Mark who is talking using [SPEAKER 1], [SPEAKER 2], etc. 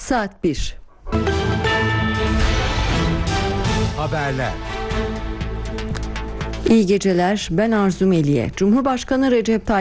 [SPEAKER 1] Saat 1.
[SPEAKER 2] Haberler.
[SPEAKER 1] İyi geceler. Ben Arzu Meliye. Cumhurbaşkanı Recep Tayyip